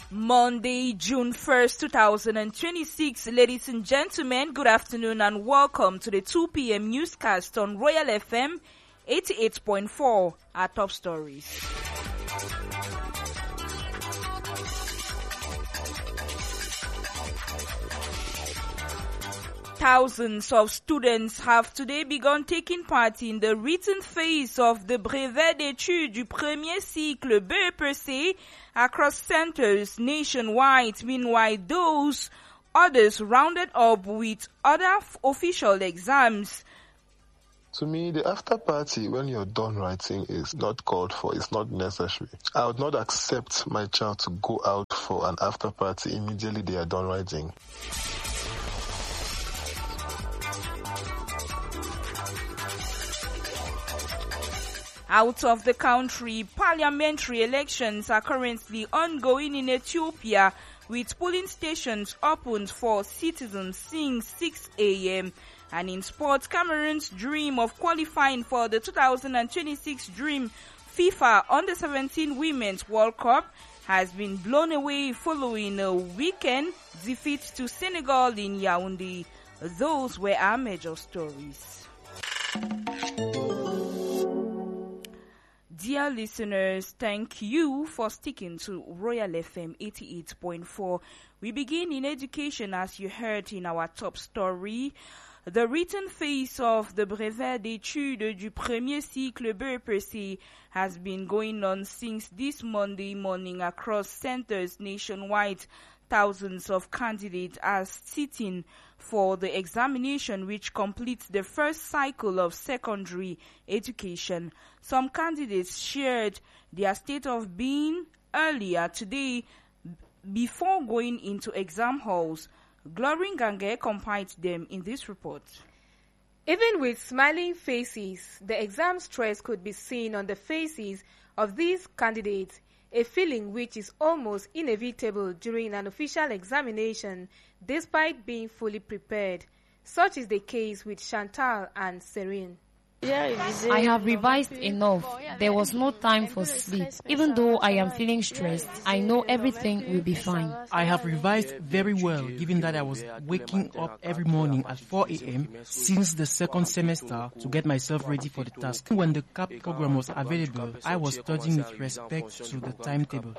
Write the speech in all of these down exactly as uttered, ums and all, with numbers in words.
Monday, June first, two thousand twenty-six. Ladies and gentlemen, good afternoon and welcome to the two p.m. newscast on Royal F M eighty-eight point four, our top stories. Thousands of students have today begun taking part in the written phase of the brevet d'études du premier cycle B E P C across centers nationwide. Meanwhile, those others rounded up with other f- official exams. To me, the after party when you're done writing is not called for, it's not necessary. I would not accept my child to go out for an after party immediately they are done writing. Out of the country, parliamentary elections are currently ongoing in Ethiopia, with polling stations opened for citizens since six a.m. And in sports, Cameroon's dream of qualifying for the two thousand twenty-six Dream FIFA Under seventeen Women's World Cup has been blown away following a weekend defeat to Senegal in Yaoundé. Those were our major stories. Dear listeners, thank you for sticking to Royal F M eighty-eight point four. We begin in education, as you heard in our top story. The written phase of the brevet d'études du premier cycle B E P C has been going on since this Monday morning across centers nationwide. Thousands of candidates are sitting for the examination, which completes the first cycle of secondary education. Some candidates shared their state of being earlier today before going into exam halls. Glory Gange compiled them in this report. Even with smiling faces, the exam stress could be seen on the faces of these candidates, a feeling which is almost inevitable during an official examination, despite being fully prepared. Such is the case with Chantal and Serene. I have revised enough. There was no time for sleep. Even though I am feeling stressed, I know everything will be fine. I have revised very well, given that I was waking up every morning at four a.m. since the second semester to get myself ready for the task. When the C A P program was available, I was studying with respect to the timetable.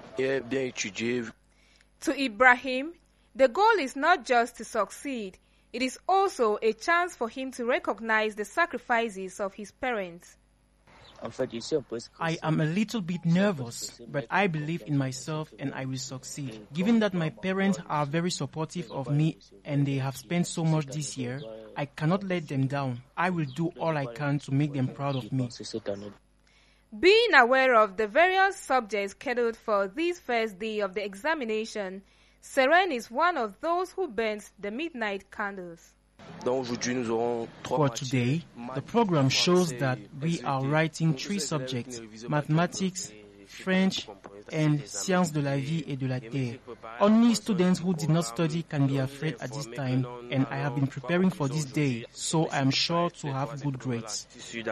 To Ibrahim, the goal is not just to succeed. It is also a chance for him to recognize the sacrifices of his parents. I am a little bit nervous, but I believe in myself and I will succeed. Given that my parents are very supportive of me and they have spent so much this year, I cannot let them down. I will do all I can to make them proud of me. Being aware of the various subjects scheduled for this first day of the examination, Seren is one of those who burns the midnight candles. For today, the program shows that we are writing three subjects: mathematics, French, and sciences de la vie et de la terre. Only students who did not study can be afraid at this time, and I have been preparing for this day, so I am sure to have good grades.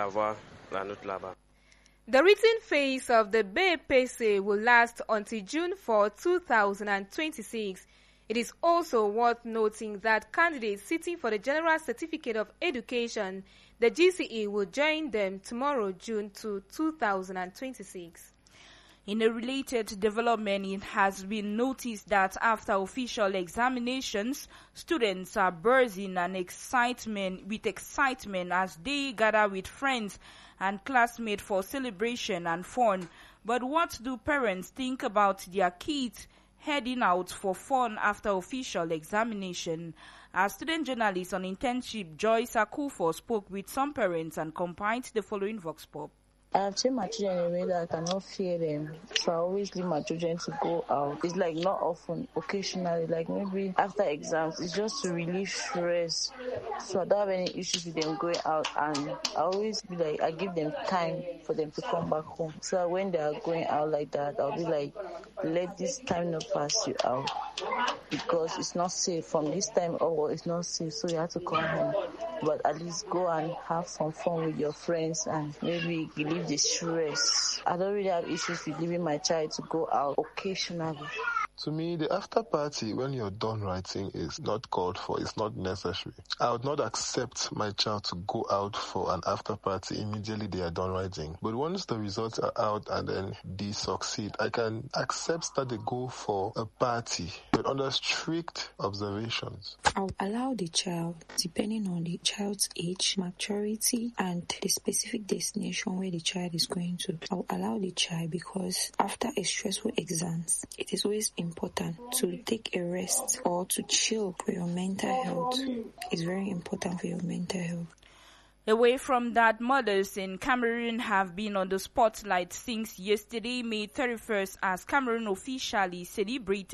The written phase of the B E P C will last until June fourth, two thousand twenty-six. It is also worth noting that candidates sitting for the General Certificate of Education, the G C E, will join them tomorrow, June second, two thousand twenty-six. In a related development, it has been noticed that after official examinations, students are bursting and excitement with excitement as they gather with friends and classmates for celebration and fun. But what do parents think about their kids heading out for fun after official examination? Our student journalist on internship, Joyce Akufo, spoke with some parents and compiled the following vox pop. I have trained my children in a way that I cannot fear them, so I always leave my children to go out. It's like not often, occasionally, like maybe after exams. It's just to relieve stress, so I don't have any issues with them going out. And I always be like, I give them time for them to come back home. So when they are going out like that, I'll be like, let this time not pass you out, because it's not safe. From this time over, it's not safe, so you have to come home. But at least go and have some fun with your friends and maybe relieve the stress. I don't really have issues with leaving my child to go out occasionally. To me, the after party when you're done writing is not called for, it's not necessary. I would not accept my child to go out for an after party immediately they are done writing. But once the results are out and then they succeed, I can accept that they go for a party, but under strict observations. I'll allow the child, depending on the child's age, maturity, and the specific destination where the child is going to. I'll allow the child because after a stressful exams, it is always important to take a rest or to chill for your mental health. It's very important for your mental health. Away from that, mothers in Cameroon have been on the spotlight since yesterday, May thirty-first, as Cameroon officially celebrated